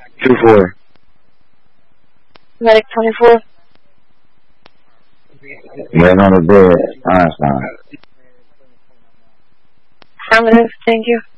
2-4. Medic 24. Laying on the bed. Einstein. Affirmative, thank you.